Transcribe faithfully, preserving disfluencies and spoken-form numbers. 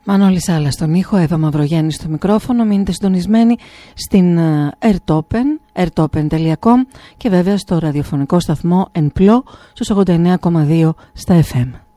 Μανώλης Άλλας στον ήχο, Εύα Μαυρογέννη στο μικρόφωνο. Μείνετε συντονισμένοι στην Airtopen, airtopen τελεία com και βέβαια στο ραδιοφωνικό σταθμό Εν Πλώ στους ογδόντα εννέα κόμμα δύο στα εφ εμ.